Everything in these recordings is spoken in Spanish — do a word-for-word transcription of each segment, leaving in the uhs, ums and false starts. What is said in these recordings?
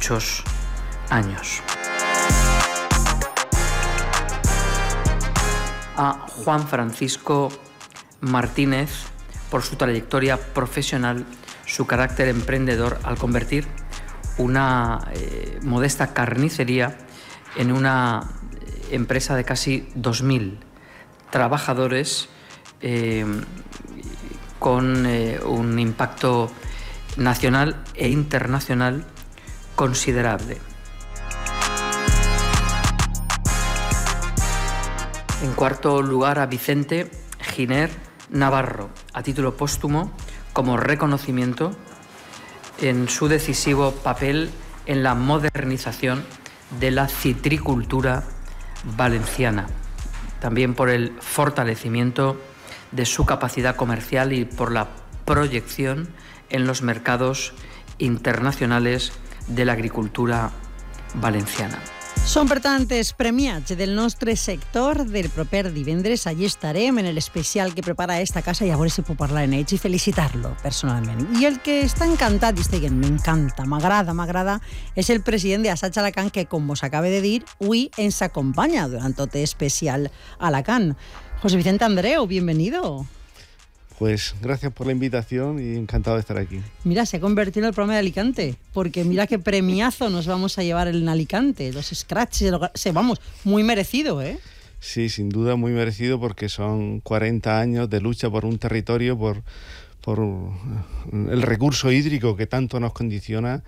muchos años. A Juan Francisco Martínez por su trayectoria profesional, su carácter emprendedor al convertir una eh, modesta carnicería en una empresa de casi dos mil trabajadores eh, con eh, un impacto nacional e internacional considerable. En cuarto lugar, a Vicente Giner Navarro, a título póstumo, como reconocimiento en su decisivo papel en la modernización de la citricultura valenciana, también por el fortalecimiento de su capacidad comercial y por la proyección en los mercados internacionales de la agricultura valenciana. Són, per tant, els premiats del nostre sector del proper divendres. Allí estarem en l'especial que prepara esta casa i a veure si puc parlar en ells i felicitar-lo personalment. I el que està encantat, i estic dient, m'encanta, m'agrada, m'agrada, és el president d'Assaig Alacant, que, com vos acaba de dir, avui ens acompanya durant tot especial Alacant. José Vicente Andreu, bienvenido. Pues gracias por la invitación y encantado de estar aquí. Mira, se ha convertido en el programa de Alicante, porque mira qué premiazo nos vamos a llevar en Alicante, los scratches, vamos, muy merecido, ¿eh? Sí, sin duda muy merecido, porque son cuarenta años de lucha por un territorio, por, por el recurso hídrico que tanto nos condiciona,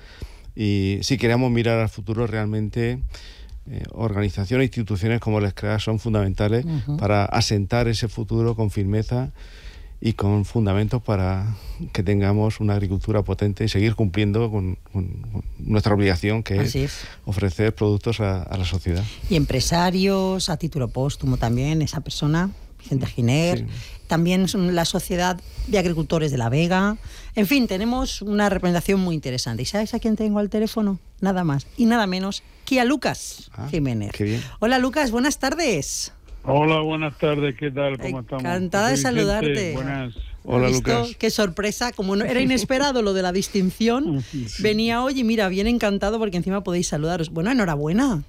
y si queremos mirar al futuro realmente... Eh, organizaciones e instituciones como el SCRAS son fundamentales uh-huh. para asentar ese futuro con firmeza y con fundamentos para que tengamos una agricultura potente y seguir cumpliendo con, con, con nuestra obligación, que es, es ofrecer productos a, a la sociedad. Y empresarios, a título póstumo también, esa persona, Vicente Giner, sí. También la Sociedad de Agricultores de La Vega. En fin, tenemos una representación muy interesante. ¿Y sabes a quién tengo al teléfono? Nada más y nada menos que a Lucas ah, Jiménez. Qué bien. Hola, Lucas, buenas tardes. Hola, buenas tardes, ¿qué tal? ¿Cómo estamos? Encantada de saludarte. Buenas. Hola, Lucas. Qué sorpresa, como no era inesperado lo de la distinción, sí. Venía hoy y mira, bien encantado porque encima podéis saludaros. Bueno, enhorabuena.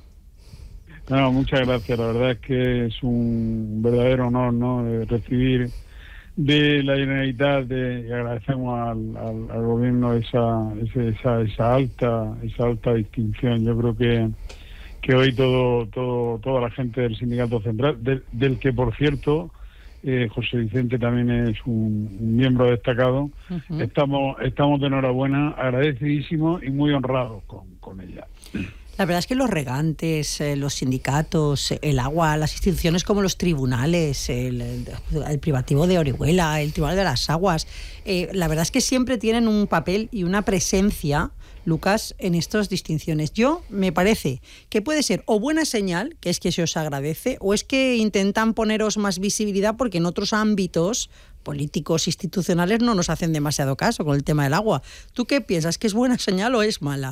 No, muchas gracias, la verdad es que es un verdadero honor, ¿no?, recibir de la Generalitat, de, y agradecemos al, al, al gobierno esa, esa, esa alta, esa alta distinción. Yo creo que que hoy todo, todo, toda la gente del Sindicato Central, del, del que por cierto eh, José Vicente también es un, un miembro destacado, uh-huh. estamos, estamos de enhorabuena, agradecidísimos y muy honrados con, con ella. La verdad es que los regantes, eh, los sindicatos, el agua, las instituciones como los tribunales, el, el, el privativo de Orihuela, el Tribunal de las Aguas, eh, la verdad es que siempre tienen un papel y una presencia, Lucas, en estas distinciones. Yo, me parece que puede ser o buena señal, que es que se os agradece, o es que intentan poneros más visibilidad porque en otros ámbitos políticos, institucionales, no nos hacen demasiado caso con el tema del agua. ¿Tú qué piensas? ¿Que es buena señal o es mala?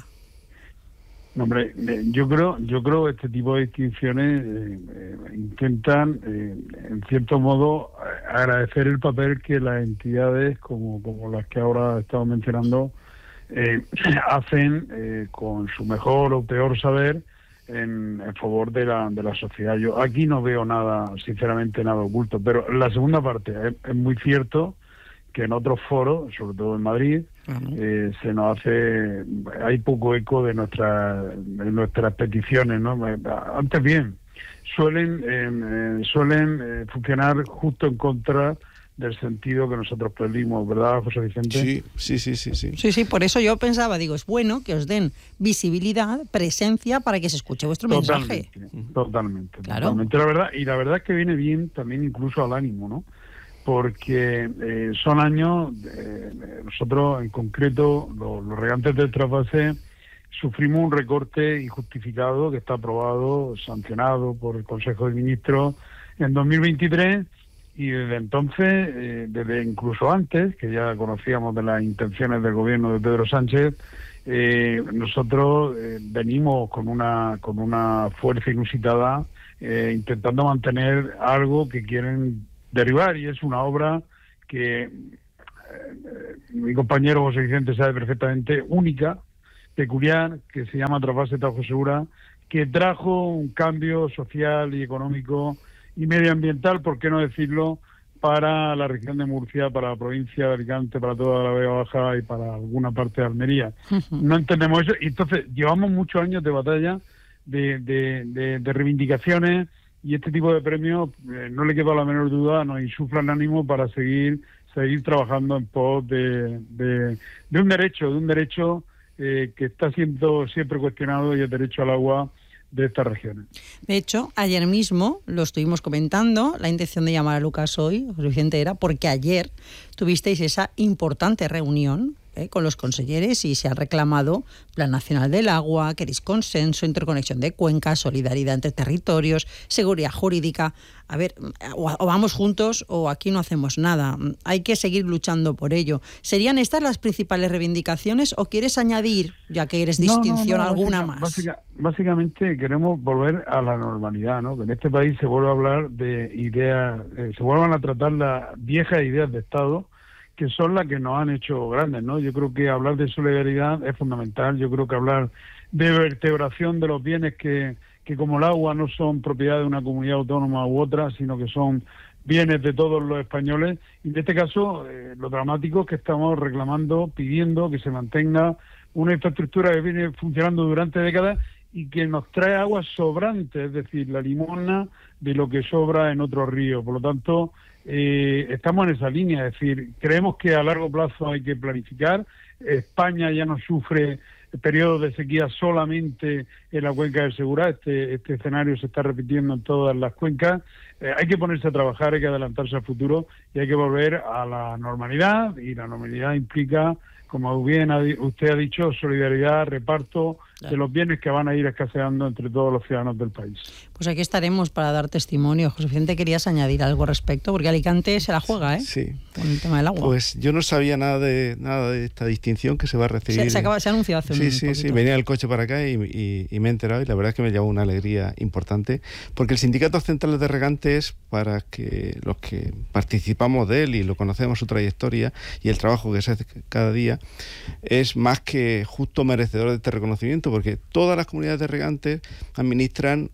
Hombre, yo creo, yo creo que este tipo de distinciones eh, eh, intentan, eh, en cierto modo, agradecer el papel que las entidades, como, como las que ahora estamos mencionando, eh, hacen eh, con su mejor o peor saber en, en favor de la, de la sociedad. Yo aquí no veo nada, sinceramente, nada oculto, pero la segunda parte es, es muy cierto que en otros foros, sobre todo en Madrid, uh-huh. eh, se nos hace, hay poco eco de nuestras de nuestras peticiones, ¿no? Antes bien, suelen eh, suelen eh, funcionar justo en contra del sentido que nosotros pedimos, ¿verdad, José Vicente? Sí, sí, sí, sí, sí. Sí, sí, por eso yo pensaba, digo, es bueno que os den visibilidad, presencia, para que se escuche vuestro totalmente, mensaje. Totalmente, claro. Totalmente, la verdad, y la verdad es que viene bien también incluso al ánimo, ¿no? Porque eh, son años, eh, nosotros en concreto, los, los regantes del trasvase, sufrimos un recorte injustificado que está aprobado, sancionado por el Consejo de Ministros en dos mil veintitrés, y desde entonces, eh, desde incluso antes, que ya conocíamos de las intenciones del gobierno de Pedro Sánchez, eh, nosotros eh, venimos con una, con una fuerza inusitada, eh, intentando mantener algo que quieren derribar, y es una obra que eh, mi compañero José Vicente sabe perfectamente, única, peculiar que se llama Trasvase Tajo Segura, que trajo un cambio social y económico y medioambiental, por qué no decirlo, para la región de Murcia, para la provincia de Alicante, para toda la Vega Baja y para alguna parte de Almería. No entendemos eso, y entonces llevamos muchos años de batalla, de, de, de, de reivindicaciones, y este tipo de premios, eh, no le queda la menor duda, nos insuflan ánimo para seguir seguir trabajando en pos de, de, de un derecho, de un derecho eh, que está siendo siempre cuestionado, y el derecho al agua de estas regiones. De hecho, ayer mismo lo estuvimos comentando, la intención de llamar a Lucas hoy, suficiente era, porque ayer tuvisteis esa importante reunión ¿eh? con los conselleres y se ha reclamado Plan Nacional del Agua, queréis consenso, interconexión de cuencas, solidaridad entre territorios, seguridad jurídica. A ver, o, o vamos juntos o aquí no hacemos nada. Hay que seguir luchando por ello. ¿Serían estas las principales reivindicaciones o quieres añadir, ya que eres distinción, no, no, no, alguna básica, más? Básica, básicamente queremos volver a la normalidad, ¿no? Que en este país se vuelva a hablar de ideas, eh, se vuelvan a tratar las viejas ideas de Estado, que son las que nos han hecho grandes, ¿no? Yo creo que hablar de solidaridad es fundamental. Yo creo que hablar de vertebración de los bienes que, que como el agua no son propiedad de una comunidad autónoma u otra, sino que son bienes de todos los españoles. Y en este caso, eh, lo dramático es que estamos reclamando, pidiendo que se mantenga una infraestructura que viene funcionando durante décadas y que nos trae agua sobrante, es decir, la limosna de lo que sobra en otros ríos. Por lo tanto, eh, estamos en esa línea, es decir, creemos que a largo plazo hay que planificar. España ya no sufre periodos de sequía solamente en la cuenca del Segura, este, este escenario se está repitiendo en todas las cuencas. Eh, hay que ponerse a trabajar, hay que adelantarse al futuro y hay que volver a la normalidad, y la normalidad implica, como bien usted ha dicho, solidaridad, reparto de los bienes que van a ir escaseando entre todos los ciudadanos del país. Pues aquí estaremos para dar testimonio. José Vicente, ¿querías añadir algo al respecto? Porque Alicante se la juega, ¿eh? Sí. Con el tema del agua. Pues yo no sabía nada de nada de esta distinción que se va a recibir. Se, se, acaba, se ha anunciado hace sí, un Sí, sí, poquito. sí. Venía el coche para acá y, y, y me he enterado, y la verdad es que me llevó una alegría importante, porque el Sindicato Central de Regantes, para que los que participamos de él y lo conocemos, su trayectoria y el trabajo que se hace cada día, es más que justo merecedor de este reconocimiento, porque todas las comunidades de regantes administran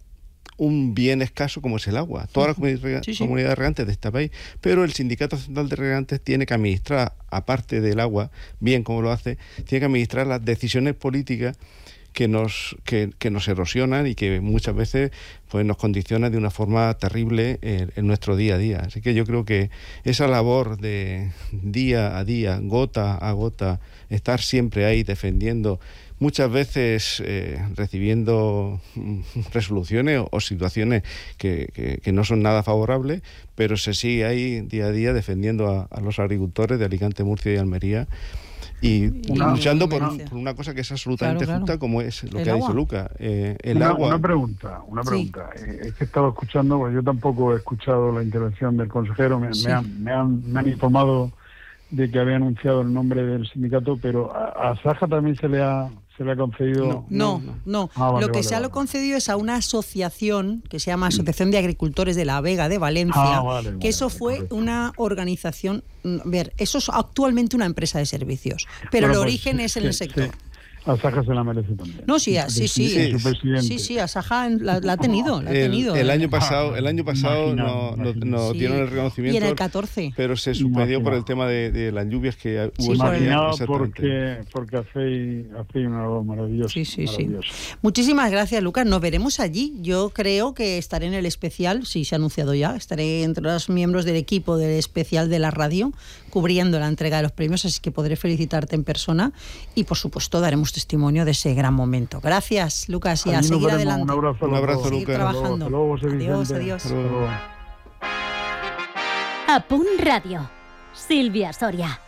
un bien escaso como es el agua, todas las comunidades, sí, sí. comunidades de regantes de este país, pero el Sindicato Central de Regantes tiene que administrar, aparte del agua, bien como lo hace, tiene que administrar las decisiones políticas que nos que, que nos erosionan y que muchas veces pues nos condicionan de una forma terrible en, en nuestro día a día. Así que yo creo que esa labor de día a día, gota a gota, estar siempre ahí defendiendo, muchas veces eh, recibiendo resoluciones o, o situaciones que, que, que no son nada favorables, pero se sigue ahí día a día defendiendo a, a los agricultores de Alicante, Murcia y Almería, y una, luchando por, un, por una cosa que es absolutamente claro, claro. justa, como es lo el que agua. ha dicho Lucas. Eh, el una, agua. Una pregunta, una pregunta. Sí. Eh, es que estaba escuchando, porque yo tampoco he escuchado la intervención del consejero, me, sí. me, han, me, han, me han informado de que había anunciado el nombre del sindicato, pero a, a Saja también se le ha se le ha concedido. No, no, no. no. Ah, vale, lo que vale, se ha vale. concedido es a una asociación que se llama Asociación de Agricultores de la Vega de Valencia, ah, vale, vale, que eso vale, fue correcto. una organización. Ver, eso es actualmente una empresa de servicios, pero bueno, el origen pues, es en sí, el sector. Sí. A Saja se la merece también. No, sí, sí, sí, sí, sí, sí, a Saja la, la ha tenido, la ha tenido. El, el año pasado, el año pasado no, no, no sí. dieron el reconocimiento. Y en el catorce. Pero se suspendió por el tema de, de las lluvias que hubo. Sí, imaginado porque porque hacéis hacéis una labor maravillosa. Sí, sí, maravillosa. sí. Muchísimas gracias, Lucas. Nos veremos allí. Yo creo que estaré en el especial, sí, se ha anunciado ya. Estaré entre los miembros del equipo del especial de la radio, cubriendo la entrega de los premios, así que podré felicitarte en persona y, por supuesto, daremos testimonio de ese gran momento. Gracias, Lucas, y allí a seguir adelante. Un abrazo, un abrazo seguir Lucas. trabajando. Luego, adiós, adiós. A P U N Radio. Silvia Soria.